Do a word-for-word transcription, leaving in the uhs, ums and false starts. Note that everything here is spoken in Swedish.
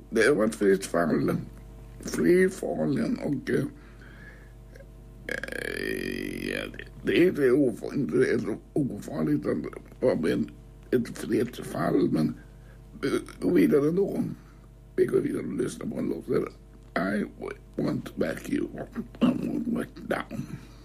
det var ett fritt fall. Fri fallen och eh, ja, det är inte ofarligt, det är så ofarligt att vara med ett fritt fall, men gå vidare då. Vi går vidare och lyssnar på en låt. I want back you. I want back down.